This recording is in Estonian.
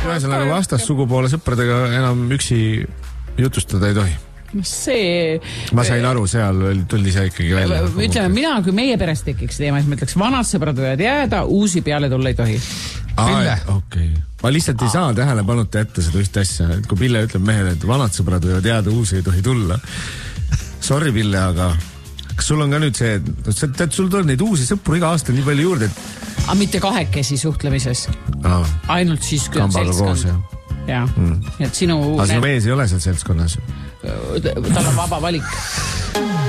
ühesõnaga vastassugupoole sõpradega enam üksi jutustada ei tohi. See... Ma sain aru, seal tuli see ikkagi välja. Ütleme, mina, kui meie perest tekiks teema, siis ma ütleks, vanad sõbrad võivad jääda, uusi peale tulla ei tohi. Okay. Ma lihtsalt ei saa tähele panuta ette seda üht asja, et kui Pille ütleb mehele, et vanad sõbrad võivad jääda, uusi ei tohi tulla. Sorry, Pille, aga kas sul on ka nüüd see, et sul tuleb neid uusi sõpru iga aasta nii palju juurde, et... Aga mitte kahekesi suhtlemises. Ainult siis, kui on seltskond. Ja. Et sinu... Aga sinu mees ei ole seal seltskonnas. Tal on vaba valik.